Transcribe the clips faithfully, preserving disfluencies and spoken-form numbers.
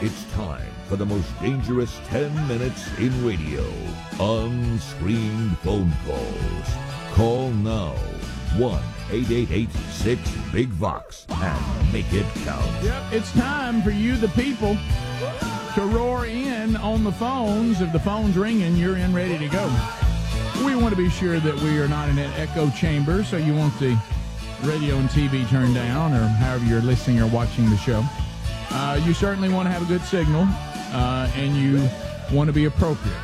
It's time for the most dangerous ten minutes in radio. Unscreened phone calls. Call now. one eight eight eight six big Vox and make it count. Yep, it's time for you, the people, to roar in on the phones. If the phone's ringing, you're in ready to go. We want to be sure that we are not in an echo chamber, so you want the radio and T V turned down, or however you're listening or watching the show. Uh, you certainly want to have a good signal, uh, and you want to be appropriate.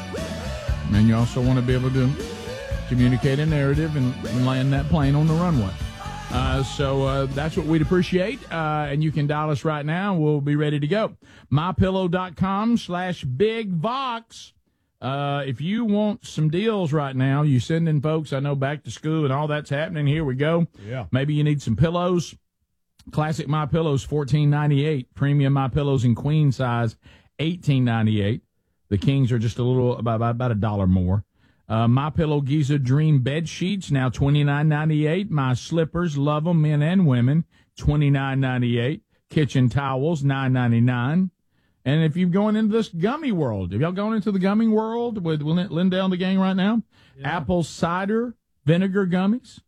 And you also want to be able to communicate a narrative and, and land that plane on the runway. Uh, so uh, that's what we'd appreciate, uh, and you can dial us right now. We'll be ready to go. MyPillow.com slash Big Vox. Uh, if you want some deals right now, you sending folks, I know, back to school and all that's happening. Here we go. Yeah. Maybe you need some pillows. Classic My Pillows, fourteen ninety-eight. Premium My Pillows in queen size, eighteen ninety-eight. The kings are just a little, about, about a dollar more. Uh, My Pillow Giza Dream bed sheets, now twenty-nine ninety-eight. My slippers, love them, men and women, twenty-nine ninety-eight. Kitchen towels, nine ninety-nine. And if you're going into this gummy world, have y'all gone into the gummy world with Lindell and the gang right now? Yeah. Apple cider vinegar gummies,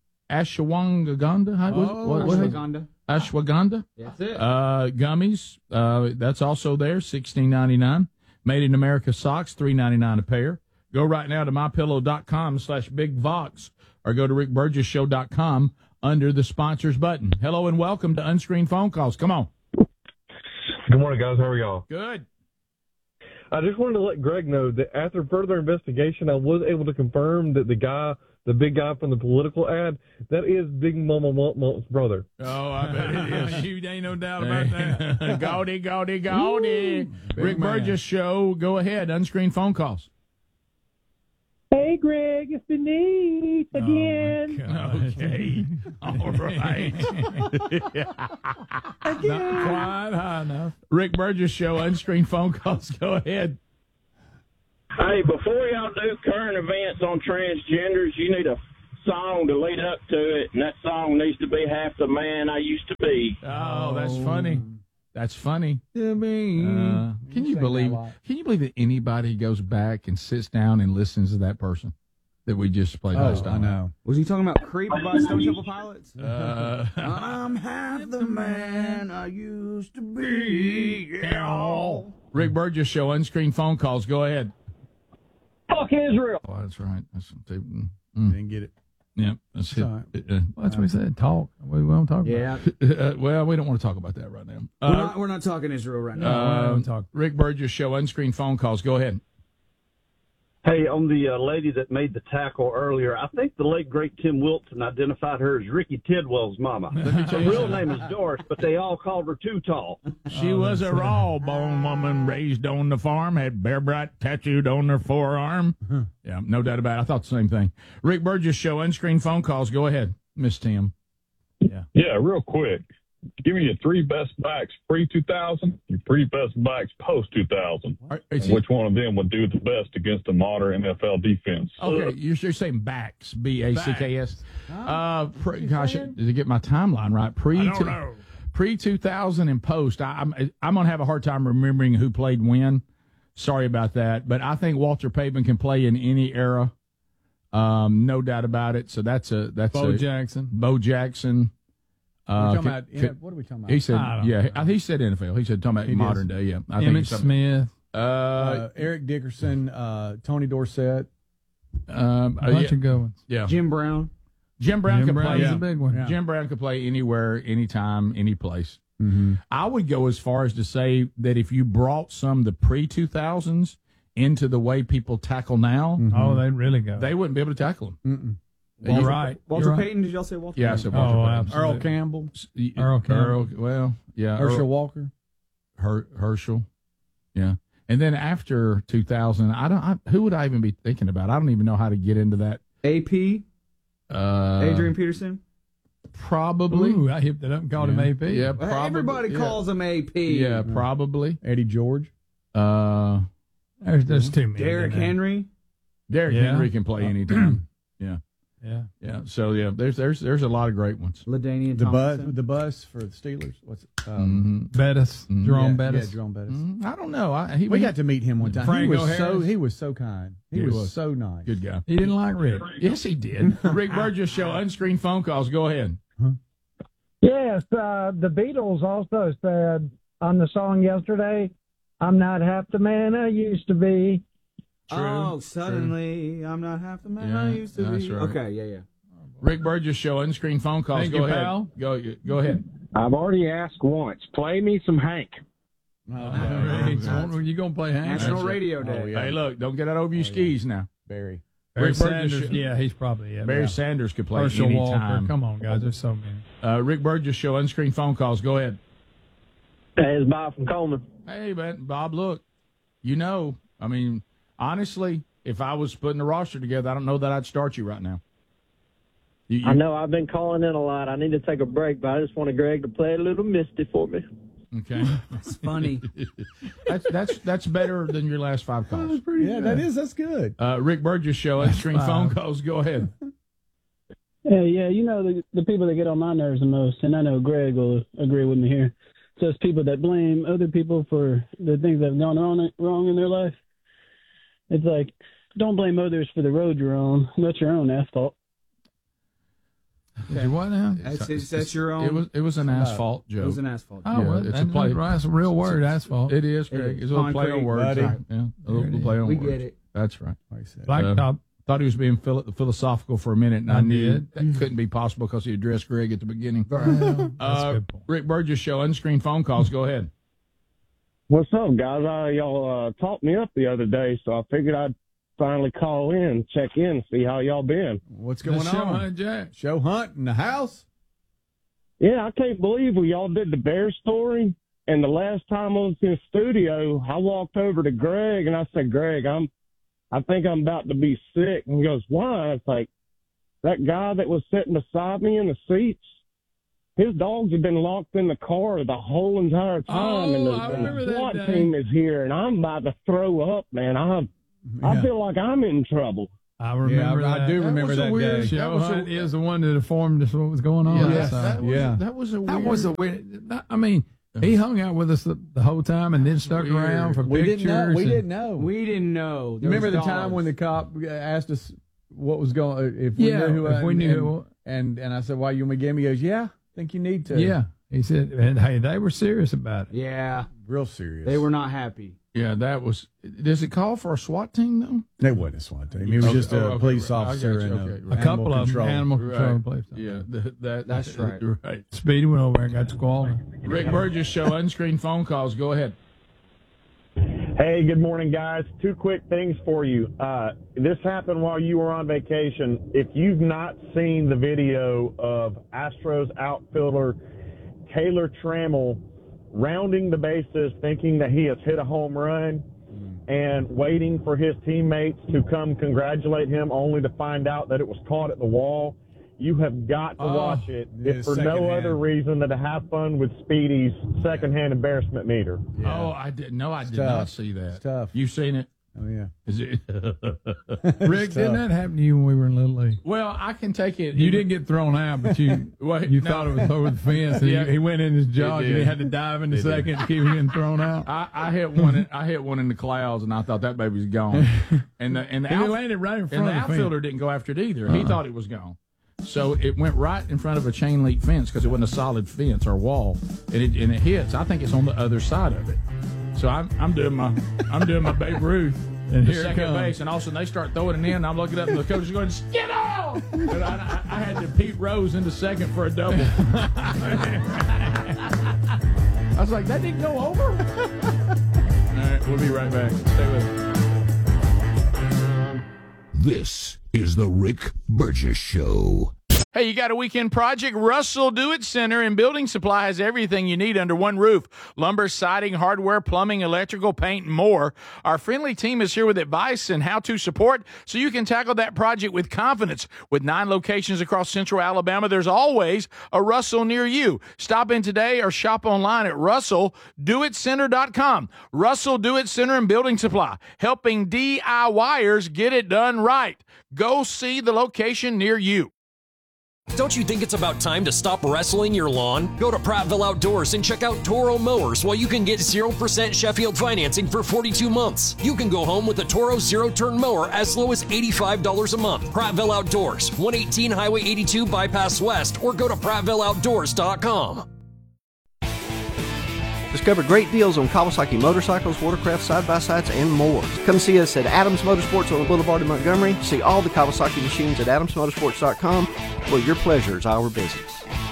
ashwagandha. How, oh, what, what, ashwagandha. Ashwagandha. That's it. Uh, gummies. Uh, that's also there, sixteen ninety-nine. Made in America socks, three ninety-nine a pair. Go right now to mypillow.com slash Big Vox or go to rick burgess show dot com under the sponsors button. Hello and welcome to Unscreened Phone Calls. Come on. Good morning, guys. How are y'all? Good. I just wanted to let Greg know that after further investigation, I was able to confirm that the guy, the big guy from the political ad, that is Big Mama Mont's brother. Oh, I bet it is. You ain't no doubt about that. Gaudy, gaudy, gaudy. Rick Burgess Show. Go ahead. Unscreened phone calls. Hey, Greg, it's Denise again. Oh okay. All right. Again. Not quite high enough. Rick Burgess Show, unscreened phone calls. Go ahead. Hey, before y'all do current events on transgenders, you need a song to lead up to it, and that song needs to be Half the Man I Used to Be. Oh, that's funny. That's funny. To me. Uh, can you believe? Can you believe that anybody goes back and sits down and listens to that person that we just played Oh, last time? I know. Was he talking about Creep by Stone Temple Pilots? Uh, I'm half the man I used to be. Yeah. Rick Burgess Show, unscreened phone calls. Go ahead. Fuck Israel. Oh, that's right. That's mm, Didn't get it. yeah. That's it. Sorry. Uh, uh, Well, that's what he said. Talk. We won't talk about it. Yeah. uh, well, we don't want to talk about that right now. Uh, We're not, we're not talking Israel right now. No, we uh, don't talk. Rick Burgess Show, unscreened phone calls. Go ahead. Hey, on the uh, lady that made the tackle earlier, I think the late, great Tim Wilson identified her as Ricky Tidwell's mama. Her real name is Doris, but they all called her Too Tall. She was a raw bone woman raised on the farm, had Bear Bright tattooed on her forearm. Yeah, no doubt about it. I thought the same thing. Rick Burgess Show, unscreened phone calls. Go ahead, Miss Tim. Yeah. Yeah, real quick. Give me your three best backs pre two thousand, your three best backs post two thousand. Are, And is he- which one of them would do the best against the modern N F L defense? okay, you're, you're saying backs, B A C K S. Uh, pre, gosh, to get my timeline right, pre I don't know. pre two thousand and post. I, I'm I'm gonna have a hard time remembering who played when. Sorry about that, but I think Walter Payton can play in any era. Um, no doubt about it. So that's a that's Bo a, Jackson. Bo Jackson. We're Uh, talking could- about, could- what are we talking about? he said, I don't yeah, know. I think he said N F L. He said talking about He modern did. day. Yeah, I think Emmett he's talking- Smith, Uh, uh, Eric Dickerson, uh, Tony Dorsett. um, A uh, bunch yeah, of good ones. yeah. Jim Brown. Jim Brown Jim could Brown's play. a big one. Yeah. Jim Brown could play anywhere, anytime, any place. Mm-hmm. I would go as far as to say that if you brought some of the pre two thousands into the way people tackle now, Mm-hmm. Oh, they really go. they wouldn't be able to tackle them. Mm-mm. You're right. Walter You're right. Payton, did y'all say Walter Yeah, I Payton? said Walter Oh, Payton. absolutely. Earl Campbell. Earl, Campbell. well, yeah, Herschel Earl- Walker. Her, Herschel, yeah. And then after two thousand, I don't. I, who would I even be thinking about? I don't even know how to get into that. A P. Uh, Adrian Peterson. probably. Ooh, I hipped it up and called him Yeah. A P. Yeah, Well, probably. Everybody yeah. calls him A P. Yeah, probably. Eddie George. Uh, There's, there's too many. Derrick in there. Henry. Derrick Yeah. Henry can play anytime. Yeah. Yeah. Yeah. So yeah, there's there's there's a lot of great ones. LaDainian The bus, Tomlinson. the bus for the Steelers. What's it? Um, Mm-hmm. Bettis, Mhm. Jerome yeah, Bettis. Yeah, Jerome Bettis. Mm, I don't know. I, he, We he- got to meet him one time. Frank he was O'Harris. so he was so kind. He Yeah, he was, was. so nice. good guy. He didn't like Rick. Yes, he did. Rick Burgess Show, unscreened phone calls. Go ahead. Yes, uh, the Beatles also said on the song yesterday, I'm not half the man I used to be. True, Oh, suddenly I'm not half the man I Yeah, used to that's be. right. Okay, yeah, yeah. Rick Burgess Show, unscreened phone calls. Thank go you, ahead. pal. Go go ahead. I've already asked once. Play me some Hank. You're going to play Hank? National That's it. Radio Day. Oh, yeah. Hey, look, don't get out over your skis now. Barry. Barry Rick Burgess Sanders. should- Yeah, he's probably. Yeah, Barry yeah. Sanders could play Herschel any Walker. time. Come on, guys. There's so many. Uh, Rick Burgess Show, unscreened phone calls. Go ahead. Hey, it's Bob from Coleman. Hey, man, Bob, look, you know, I mean, honestly, if I was putting the roster together, I don't know that I'd start you right now. You, you, I know I've been calling in a lot. I need to take a break, but I just wanted Greg to play a little Misty for me. Okay. It's funny. that's that's that's better than your last five calls. Yeah, that is. That's good. Uh, Rick Burgess Show, unscreened phone calls. Go ahead. Yeah, yeah, you know the the people that get on my nerves the most, and I know Greg will agree with me here. It's those people that blame other people for the things that have gone wrong wrong in their life. It's like, don't blame others for the road you're on. That's your own asphalt. Is it what now? That's, it's, that's your own. It was it was an asphalt joke. It was an asphalt. Oh, Yeah, well, it's it's a a, play- that's a real word, asphalt. It is, Greg. It's a little play on Concrete, words. buddy. Right? Yeah, a little play on We words. get it. That's right. Like I said. Blacktop. Thought he was being philo- philosophical for a minute, and I, I knew did. that couldn't be possible because he addressed Greg at the beginning. Well, that's a Uh, good point. Rick Burgess Show, unscreened phone calls. Go ahead. What's up, guys? Uh, y'all uh, talked me up the other day, so I figured I'd finally call in, check in, see how y'all been. What's The going show, on? huh, Jack? Show Hunt in the house. Yeah, I can't believe we y'all did the Bear story. And the last time I was in the studio, I walked over to Greg and I said, Greg, I'm, I think I'm about to be sick. And he goes, why? It's like, that guy that was sitting beside me in the seats, his dogs have been locked in the car the whole entire time. and the, Oh, I and remember the that SWAT day. team is here and I'm about to throw up, man. I'm, I Yeah. feel like I'm in trouble. I remember Yeah, I- I that. do That remember was a that weird day. Show That was a- Hunt is the one that informed us what was going on. Yeah, outside. that was, Yeah. that was a weird. That was a weird. that- I mean, he hung out with us the, the whole time and then stuck Weird. around for We pictures. didn't know. We and- didn't know. We didn't know. You remember the time when the cop asked us what was going? If we Yeah, knew who, if we and, knew who- and, and and I said, "Why you want me to get him?" He goes, "Yeah, I think you need to." Yeah, he said, and hey, they were serious about it. Yeah, real serious. they were not happy. Yeah, that was. Does it call for a SWAT team though? They wasn't a SWAT team. He was Okay, just a oh, okay, police right. I got officer you, and okay, a, right. A animal couple of control. animal control Right. police. Yeah, that, that That's right. Right. Speedy went over and got squalling. Rick Burgess Show, unscreened phone calls. Go ahead. Hey, good morning, guys. Two quick things for you. Uh, this happened while you were on vacation. If you've not seen the video of Astros outfielder Taylor Trammell rounding the bases thinking that he has hit a home run and waiting for his teammates to come congratulate him only to find out that it was caught at the wall, you have got to Oh, watch it, yeah, if for no secondhand. other reason than to have fun with Speedy's secondhand embarrassment meter. Yeah. Oh, I did. No, I It's did tough. not see that. It's tough. You seen it? Oh yeah. Is it? Rick, didn't that happen to you when we were in Little League? Well, I can take it. You didn't get thrown out, but you Wait, you no. thought it was over the fence. And Yeah. he, he went in his jog He and he did. had to dive in the He did. second to keep him getting thrown out. I, I hit one. In, I hit one in the clouds, and I thought that baby's gone. And the and the, And it outf- landed right in and front the of the outfielder fence. didn't go after it either. He thought it was gone. So it went right in front of a chain link fence because it wasn't a solid fence or wall, and it and it hits. I think it's on the other side of it. So I'm I'm doing my I'm doing my Babe Ruth And the here it second comes. base, and all of a sudden they start throwing it in. And I'm looking up, and the coach is going, "Get off!" And I, I, I had to Pete Rose into second for a double. I was like, that didn't go over. All right, we'll be right back. Stay with us. This is the Rick Burgess Show. Hey, you got a weekend project? Russell Do-It Center and Building Supply has everything you need under one roof. Lumber, siding, hardware, plumbing, electrical, paint, and more. Our friendly team is here with advice and how-to support so you can tackle that project with confidence. With nine locations across central Alabama, there's always a Russell near you. Stop in today or shop online at russell do it center dot com. Russell Do-It Center and Building Supply, helping DIYers get it done right. Go see the location near you. Don't you think it's about time to stop wrestling your lawn? Go to Prattville Outdoors and check out Toro Mowers while you can get zero percent Sheffield financing for forty-two months. You can go home with a Toro zero-turn mower as low as eighty-five dollars a month. Prattville Outdoors, one eighteen Highway eighty-two Bypass West, or go to prattville outdoors dot com. Discover great deals on Kawasaki motorcycles, watercraft, side-by-sides, and more. Come see us at Adams Motorsports on the Boulevard in Montgomery. See all the Kawasaki machines at adams motorsports dot com, where your pleasure is our business.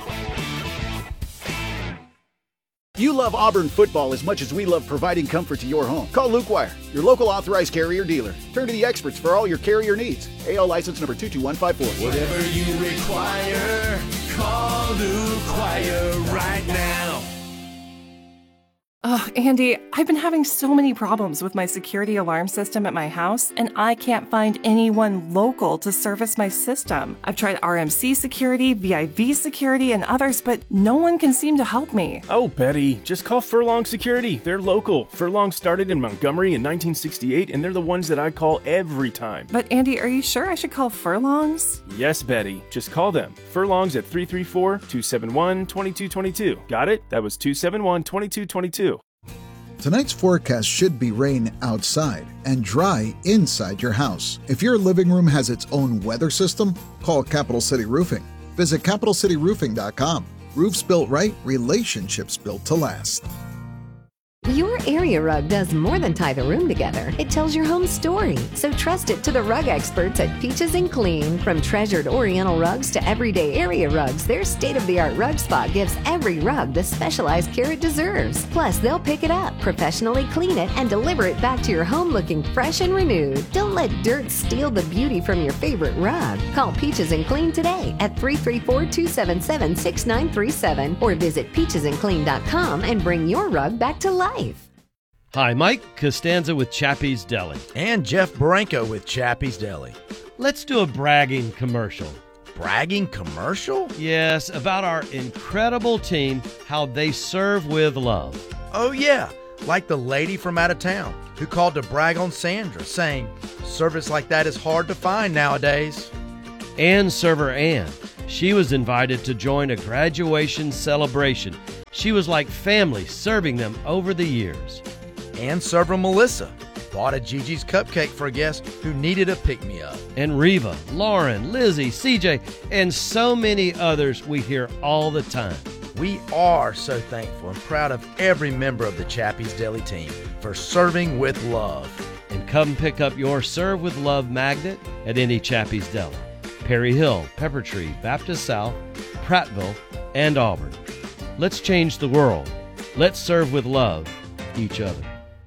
You love Auburn football as much as we love providing comfort to your home. Call Luke Wire, your local authorized carrier dealer. Turn to the experts for all your carrier needs. A L license number two two one five four. Whatever you require, call Luke Wire right now. Oh, Andy, I've been having so many problems with my security alarm system at my house, and I can't find anyone local to service my system. I've tried R M C Security, V I V Security, and others, but no one can seem to help me. Oh, Betty, just call Furlong Security. They're local. Furlong started in Montgomery in nineteen sixty-eight, and they're the ones that I call every time. But Andy, are you sure I should call Furlongs? Yes, Betty. Just call them. Furlongs at three three four, two seven one, two two two two. Got it? That was two seven one, two two two two. Tonight's forecast should be rain outside and dry inside your house. If your living room has its own weather system, call Capital City Roofing. Visit capital city roofing dot com. Roofs built right, relationships built to last. Your area rug does more than tie the room together. It tells your home story. So trust it to the rug experts at Peaches and Clean. From treasured Oriental rugs to everyday area rugs, their state-of-the-art rug spot gives every rug the specialized care it deserves. Plus, they'll pick it up, professionally clean it, and deliver it back to your home looking fresh and renewed. Don't let dirt steal the beauty from your favorite rug. Call Peaches and Clean today at three three four, two seven seven, six nine three seven or visit peaches and clean dot com and bring your rug back to life. Hi, Mike Costanza with Chappie's Deli. And Jeff Branco with Chappie's Deli. Let's do a bragging commercial. Bragging commercial? Yes, about our incredible team, how they serve with love. Oh, yeah, like the lady from out of town who called to brag on Sandra, saying, service like that is hard to find nowadays. And server Ann. She was invited to join a graduation celebration. She was like family, serving them over the years. And server Melissa bought a Gigi's cupcake for a guest who needed a pick-me-up. And Reva, Lauren, Lizzie, C J, and so many others we hear all the time. We are so thankful and proud of every member of the Chappie's Deli team for serving with love. And come pick up your Serve with Love magnet at any Chappie's Deli. Perry Hill, Peppertree, Baptist South, Prattville, and Auburn. Let's change the world. Let's serve with love each other.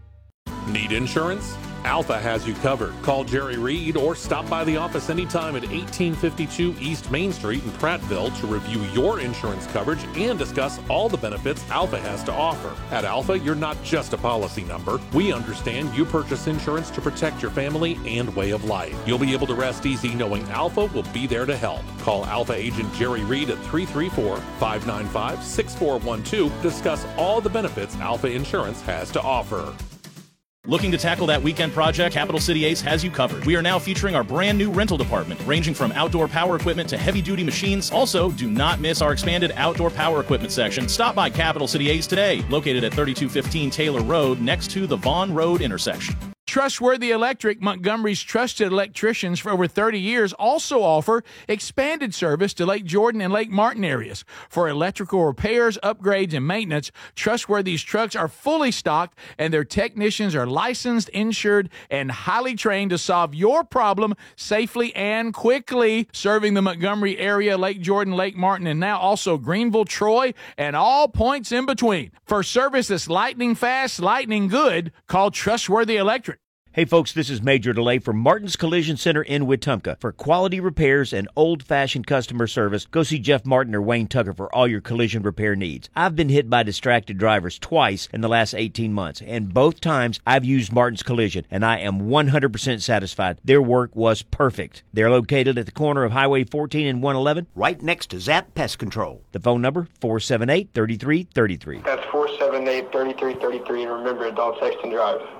Need insurance? Alpha has you covered. Call Jerry Reed or stop by the office anytime at eighteen fifty-two East Main Street in Prattville to review your insurance coverage and discuss all the benefits Alpha has to offer. At Alpha, you're not just a policy number. We understand you purchase insurance to protect your family and way of life. You'll be able to rest easy knowing Alpha will be there to help. Call Alpha agent Jerry Reed at three three four, five nine five, six four one two to discuss all the benefits Alpha Insurance has to offer. Looking to tackle that weekend project? Capital City Ace has you covered. We are now featuring our brand new rental department, ranging from outdoor power equipment to heavy-duty machines. Also, do not miss our expanded outdoor power equipment section. Stop by Capital City Ace today, located at thirty-two fifteen Taylor Road, next to the Vaughn Road intersection. Trustworthy Electric, Montgomery's trusted electricians for over thirty years, also offer expanded service to Lake Jordan and Lake Martin areas. For electrical repairs, upgrades, and maintenance, Trustworthy's trucks are fully stocked, and their technicians are licensed, insured, and highly trained to solve your problem safely and quickly. Serving the Montgomery area, Lake Jordan, Lake Martin, and now also Greenville, Troy, and all points in between. For service that's lightning fast, lightning good, call Trustworthy Electric. Hey folks, this is Major DeLay from Martin's Collision Center in Wetumpka. For quality repairs and old-fashioned customer service, go see Jeff Martin or Wayne Tucker for all your collision repair needs. I've been hit by distracted drivers twice in the last eighteen months, and both times I've used Martin's Collision, and I am one hundred percent satisfied. Their work was perfect. They're located at the corner of Highway fourteen and one eleven, right next to Zap Pest Control. The phone number, four seven eight, three three three three. That's four seven eight, three three three three, and remember, don't text and drive.